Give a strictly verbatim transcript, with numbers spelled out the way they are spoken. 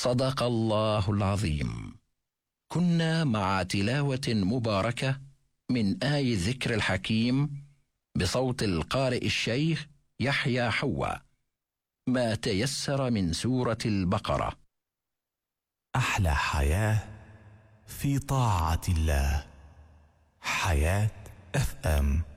صدق الله العظيم. كنا مع تلاوة مباركة من آي ذكر الحكيم بصوت القارئ الشيخ يحيى حوا، ما تيسر من سورة البقرة. أحلى حياة في طاعة الله. حياة اف ام.